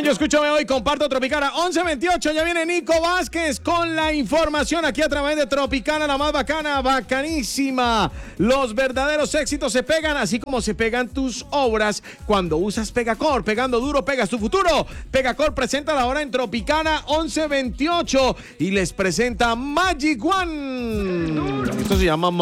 Yo escúchame hoy, comparto Tropicana 11:28. Ya viene Nico Vázquez con la información aquí a través de Tropicana, la más bacana, bacanísima. Los verdaderos éxitos se pegan así como se pegan tus obras cuando usas Pegacor. Pegando duro, pegas tu futuro. Pegacor presenta la hora en Tropicana 11:28 y les presenta Magic One. Esto se llama